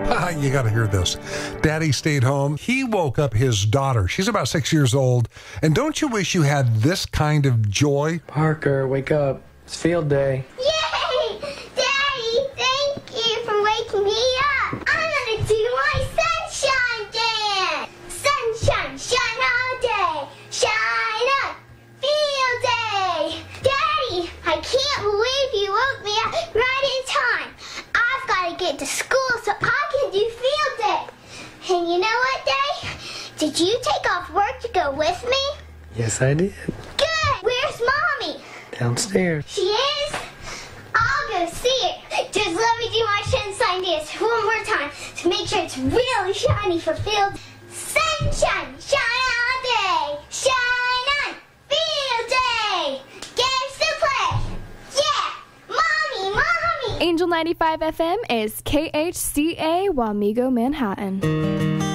You got to hear this. Daddy stayed home. He woke up his daughter. She's about 6 years old. And don't you wish you had this kind of joy? Parker, wake up. It's field day. Yay! Daddy, thank you for waking me up. I'm going to do my sunshine dance. Sunshine, shine all day. Shine up. Field day. Daddy, I can't believe you woke me up right in time. I've got to get to school so I can do field day. And you know what, Daddy? Did you take off work to go with me? Yes, I did. Good. Where's Mommy? Downstairs. She is? I'll go see her. Just let me do my sunshine dance one more time to make sure it's really shiny for field. Sunshine, shine all day. Shine on field day. Games to play. Yeah. Mommy. Angel 95 FM is KHCA Wamego, Manhattan.